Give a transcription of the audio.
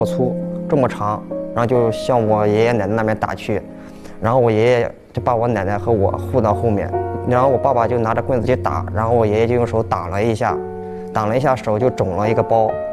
粗这么长，然后就向我爷爷奶奶那边打去，然后我爷爷就把我奶奶和我护到后面，然后我爸爸就拿着棍子去打，然后我爷爷就用手挡了一下，手就肿了一个包。